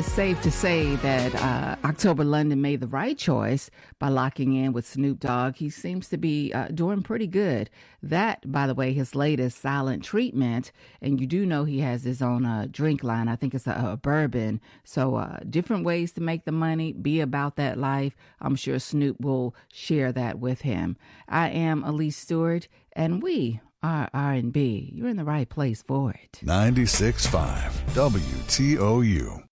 it's safe to say that October London made the right choice by locking in with Snoop Dogg. He seems to be doing pretty good. That, by the way, his latest Silent Treatment, and you do know he has his own drink line. I think it's a bourbon. So different ways to make the money, be about that life. I'm sure Snoop will share that with him. I am Elise Stewart, and we are R&B. You're in the right place for it. 96.5 WTOU.